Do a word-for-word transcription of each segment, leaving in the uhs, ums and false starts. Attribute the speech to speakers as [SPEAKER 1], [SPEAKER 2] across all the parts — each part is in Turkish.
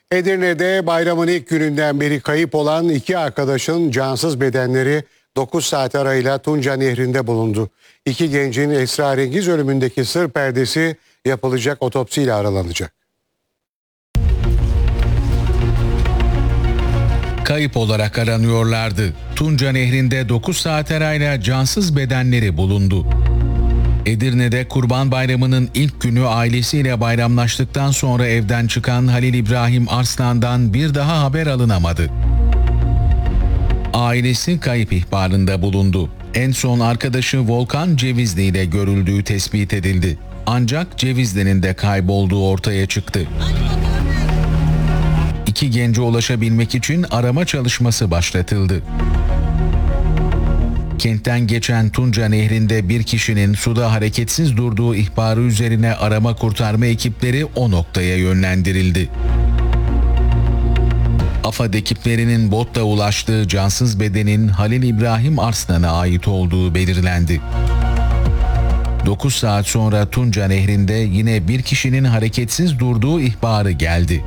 [SPEAKER 1] Edirne'de bayramın ilk gününden beri kayıp olan iki arkadaşın cansız bedenleri dokuz saat arayla Tunca Nehri'nde bulundu. İki gencin esrarengiz ölümündeki sır perdesi yapılacak otopsiyle aralanacak.
[SPEAKER 2] Kayıp olarak aranıyorlardı. Tunca Nehri'nde dokuz saat arayla cansız bedenleri bulundu. Edirne'de Kurban Bayramı'nın ilk günü ailesiyle bayramlaştıktan sonra evden çıkan Halil İbrahim Arslan'dan bir daha haber alınamadı. Ailesi kayıp ihbarında bulundu. En son arkadaşı Volkan Cevizli ile görüldüğü tespit edildi. Ancak Cevizli'nin de kaybolduğu ortaya çıktı. İki gence ulaşabilmek için arama çalışması başlatıldı. Kentten geçen Tunca Nehri'nde bir kişinin suda hareketsiz durduğu ihbarı üzerine arama kurtarma ekipleri o noktaya yönlendirildi. AFAD ekiplerinin botla ulaştığı cansız bedenin Halil İbrahim Arslan'a ait olduğu belirlendi. dokuz saat sonra Tunca Nehri'nde yine bir kişinin hareketsiz durduğu ihbarı geldi.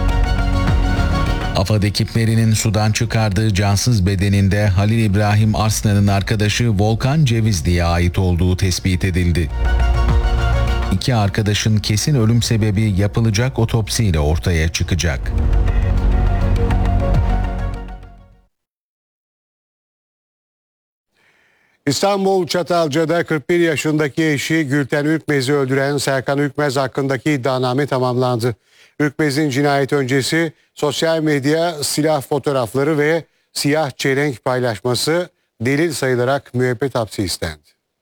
[SPEAKER 2] AFAD ekiplerinin sudan çıkardığı cansız bedeninde Halil İbrahim Arslan'ın arkadaşı Volkan Cevizli'ye ait olduğu tespit edildi. İki arkadaşın kesin ölüm sebebi yapılacak otopsiyle ortaya çıkacak.
[SPEAKER 1] İstanbul Çatalca'da kırk bir yaşındaki eşi Gülten Ürkmez'i öldüren Serkan Ürkmez hakkındaki iddianame tamamlandı. Ürkmez'in cinayet öncesi sosyal medya silah fotoğrafları ve siyah çelenk paylaşması delil sayılarak müebbet hapsi istendi.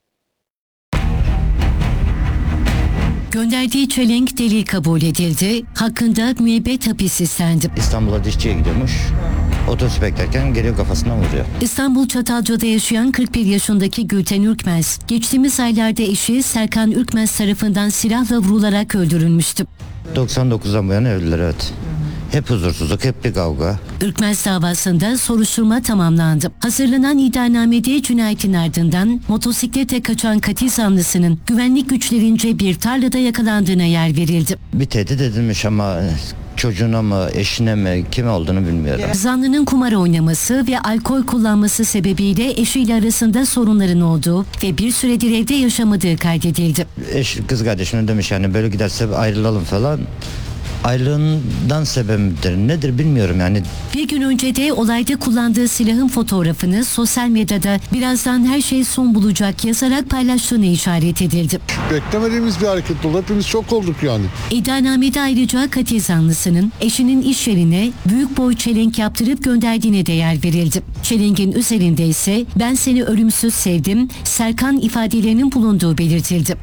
[SPEAKER 3] Gönderdiği çelenk delil kabul edildi. Hakkında müebbet hapis istendi.
[SPEAKER 4] İstanbul'a dişçiye gidiyormuş. Otobüs beklerken geliyor kafasına vuruyor.
[SPEAKER 3] İstanbul Çatalca'da yaşayan kırk bir yaşındaki Gülten Ürkmez, geçtiğimiz aylarda eşi Serkan Ürkmez tarafından silahla vurularak öldürülmüştü.
[SPEAKER 4] doksan dokuzdan bu yana öldüler, evet. Hep huzursuzluk, hep bir kavga.
[SPEAKER 3] Ürkmez davasında soruşturma tamamlandı. Hazırlanan iddianamede cinayetin ardından motosikletle kaçan katil zanlısının güvenlik güçlerince bir tarlada yakalandığına yer verildi.
[SPEAKER 4] Bir tehdit edilmiş ama çocuğuna mı, eşine mi, kime olduğunu bilmiyorum.
[SPEAKER 3] Zanlının kumar oynaması ve alkol kullanması sebebiyle eşiyle arasında sorunların olduğu ve bir süredir evde yaşamadığı kaydedildi.
[SPEAKER 4] Eş, kız kardeşine demiş yani böyle giderse ayrılalım falan. Ayrılığından sebebidir nedir bilmiyorum yani.
[SPEAKER 3] Bir gün önce de olayda kullandığı silahın fotoğrafını sosyal medyada birazdan her şey son bulacak yazarak paylaştığına işaret edildi.
[SPEAKER 5] Beklemediğimiz bir hareket oldu. Hepimiz şok olduk yani.
[SPEAKER 3] İddianamede ayrıca katil zanlısının eşinin iş yerine büyük boy çelenk yaptırıp gönderdiğine de yer verildi. Çelenk'in üzerinde ise "Ben seni ölümsüz sevdim" Serkan ifadelerinin bulunduğu belirtildi.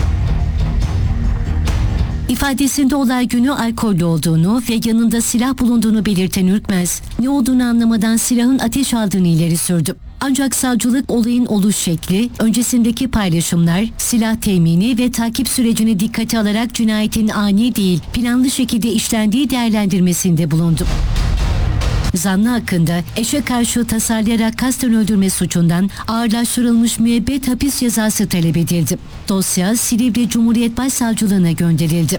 [SPEAKER 3] İfadesinde olay günü alkollü olduğunu ve yanında silah bulunduğunu belirten Ürkmez, ne olduğunu anlamadan silahın ateş aldığını ileri sürdü. Ancak savcılık olayın oluş şekli, öncesindeki paylaşımlar, silah temini ve takip sürecini dikkate alarak cinayetin ani değil, planlı şekilde işlendiği değerlendirmesinde bulundu. Zanlı hakkında eşe karşı tasarlayarak kasten öldürme suçundan ağırlaştırılmış müebbet hapis cezası talep edildi. Dosya Silivri Cumhuriyet Başsavcılığına gönderildi.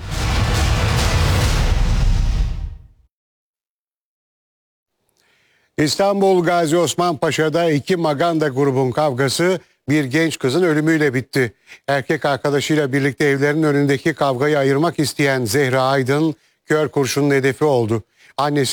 [SPEAKER 1] İstanbul Gazi Osman Paşa'da iki maganda grubun kavgası bir genç kızın ölümüyle bitti. Erkek arkadaşıyla birlikte evlerinin önündeki kavgayı ayırmak isteyen Zehra Aydın kör kurşunun hedefi oldu. Annesi